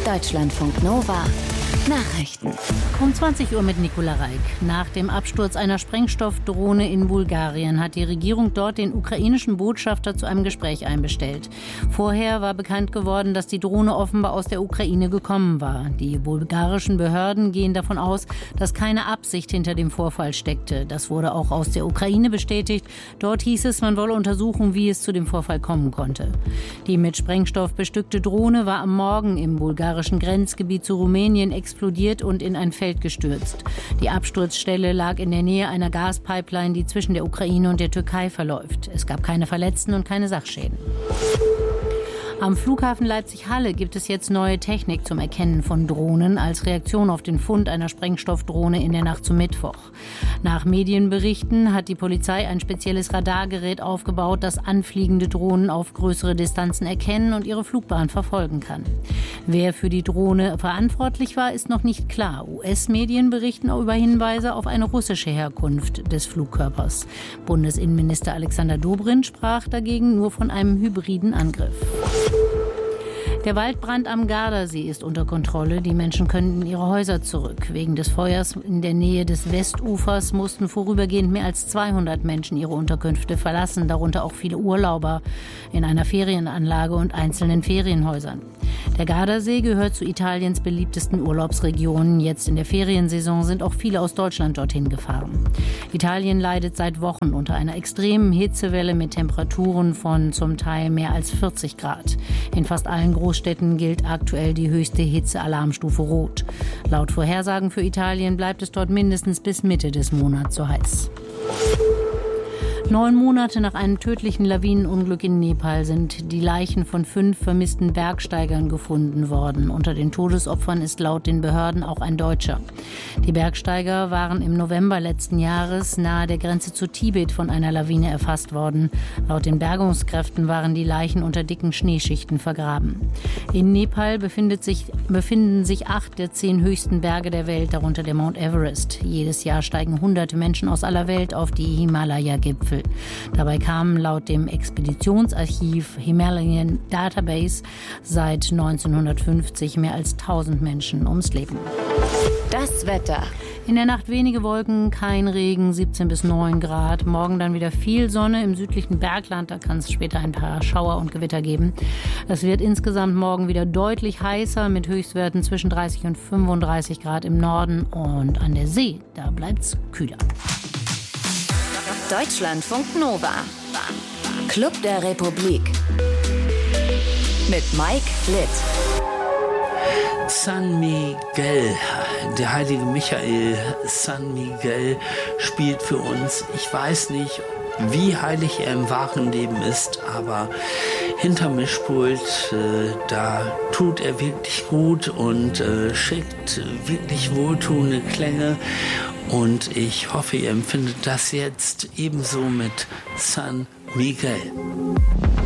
Deutschlandfunk Nova Nachrichten. Um 20 Uhr mit Nicola Reik. Nach dem Absturz einer Sprengstoffdrohne in Bulgarien hat die Regierung dort den ukrainischen Botschafter zu einem Gespräch einbestellt. Vorher war bekannt geworden, dass die Drohne offenbar aus der Ukraine gekommen war. Die bulgarischen Behörden gehen davon aus, dass keine Absicht hinter dem Vorfall steckte. Das wurde auch aus der Ukraine bestätigt. Dort hieß es, man wolle untersuchen, wie es zu dem Vorfall kommen konnte. Die mit Sprengstoff bestückte Drohne war am Morgen im bulgarischen Grenzgebiet zu Rumänien explodiert und in ein Feld gestürzt. Die Absturzstelle lag in der Nähe einer Gaspipeline, die zwischen der Ukraine und der Türkei verläuft. Es gab keine Verletzten und keine Sachschäden. Am Flughafen Leipzig-Halle gibt es jetzt neue Technik zum Erkennen von Drohnen als Reaktion auf den Fund einer Sprengstoffdrohne in der Nacht zum Mittwoch. Nach Medienberichten hat die Polizei ein spezielles Radargerät aufgebaut, das anfliegende Drohnen auf größere Distanzen erkennen und ihre Flugbahn verfolgen kann. Wer für die Drohne verantwortlich war, ist noch nicht klar. US-Medien berichten auch über Hinweise auf eine russische Herkunft des Flugkörpers. Bundesinnenminister Alexander Dobrindt sprach dagegen nur von einem hybriden Angriff. Der Waldbrand am Gardasee ist unter Kontrolle. Die Menschen können in ihre Häuser zurück. Wegen des Feuers in der Nähe des Westufers mussten vorübergehend mehr als 200 Menschen ihre Unterkünfte verlassen, darunter auch viele Urlauber in einer Ferienanlage und einzelnen Ferienhäusern. Der Gardasee gehört zu Italiens beliebtesten Urlaubsregionen. Jetzt in der Feriensaison sind auch viele aus Deutschland dorthin gefahren. Italien leidet seit Wochen unter einer extremen Hitzewelle mit Temperaturen von zum Teil mehr als 40 Grad. In fast allen Großstädten gilt aktuell die höchste Hitzealarmstufe Rot. Laut Vorhersagen für Italien bleibt es dort mindestens bis Mitte des Monats so heiß. 9 Monate nach einem tödlichen Lawinenunglück in Nepal sind die Leichen von 5 vermissten Bergsteigern gefunden worden. Unter den Todesopfern ist laut den Behörden auch ein Deutscher. Die Bergsteiger waren im November letzten Jahres nahe der Grenze zu Tibet von einer Lawine erfasst worden. Laut den Bergungskräften waren die Leichen unter dicken Schneeschichten vergraben. In Nepal befinden sich 8 der 10 höchsten Berge der Welt, darunter der Mount Everest. Jedes Jahr steigen hunderte Menschen aus aller Welt auf die Himalaya-Gipfel. Dabei kamen laut dem Expeditionsarchiv Himalayan Database seit 1950 mehr als 1000 Menschen ums Leben. Das Wetter. In der Nacht wenige Wolken, kein Regen, 17 bis 9 Grad. Morgen dann wieder viel Sonne im südlichen Bergland. Da kann es später ein paar Schauer und Gewitter geben. Es wird insgesamt morgen wieder deutlich heißer mit Höchstwerten zwischen 30 und 35 Grad im Norden. Und an der See, da bleibt es kühler. Deutschlandfunk Nova. Club der Republik. Mit Mike Litt. San Miguel, der heilige Michael San Miguel spielt für uns. Ich weiß nicht, wie heilig er im wahren Leben ist, aber hinterm Mischpult, da tut er wirklich gut und schickt wirklich wohltuende Klänge. Und ich hoffe, ihr empfindet das jetzt ebenso mit San Miguel.